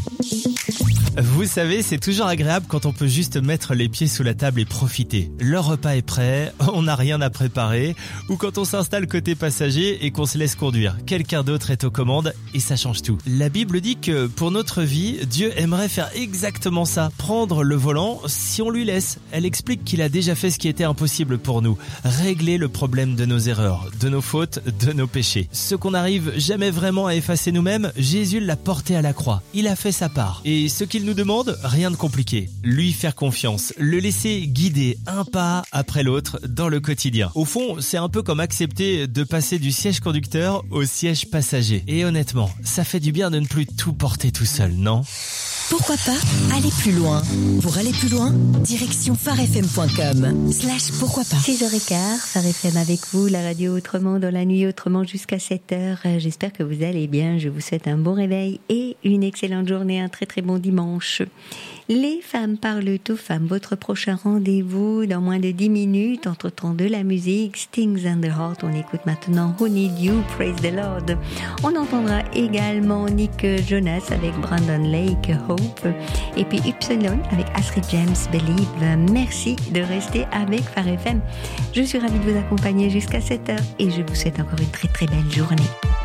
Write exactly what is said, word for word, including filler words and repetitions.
Vous savez, c'est toujours agréable quand on peut juste mettre les pieds sous la table et profiter. Le repas est prêt, on n'a rien à préparer, ou quand on s'installe côté passager et qu'on se laisse conduire. Quelqu'un d'autre est aux commandes et ça change tout. La Bible dit que pour notre vie, Dieu aimerait faire exactement ça, prendre le volant si on lui laisse. Elle explique qu'il a déjà fait ce qui était impossible pour nous, régler le problème de nos erreurs, de nos fautes, de nos péchés. Ce qu'on n'arrive jamais vraiment à effacer nous-mêmes, Jésus l'a porté à la croix. Il a fait sa part. Et ce qu'il nous demande, rien de compliqué. Lui faire confiance, le laisser guider un pas après l'autre dans le quotidien. Au fond, c'est un peu comme accepter de passer du siège conducteur au siège passager. Et honnêtement, ça fait du bien de ne plus tout porter tout seul, non ? Pourquoi pas aller plus loin? Pour aller plus loin, direction pharefm point com slash pourquoi pas. six heures quinze, Phare F M avec vous, la radio autrement dans la nuit, autrement jusqu'à sept heures. J'espère que vous allez bien. Je vous souhaite un bon réveil et une excellente journée, un très très bon dimanche. Les femmes parlent aux femmes. Votre prochain rendez-vous dans moins de dix minutes. Entre-temps de la musique, Stings and the Heart. On écoute maintenant Who Need You, Praise the Lord. On entendra également Nick Jonas avec Brandon Lake, Hope. Et puis Upsilon avec Astrid James, Believe. Merci de rester avec Phare F M. Je suis ravie de vous accompagner jusqu'à sept heures et je vous souhaite encore une très très belle journée.